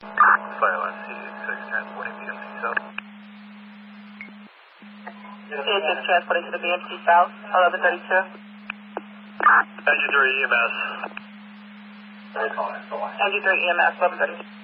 Fireline C6 transporting BMC South. C6 transporting to the BMC South, 1132. Engine 3 EMS. Engine 3 EMS, 1132.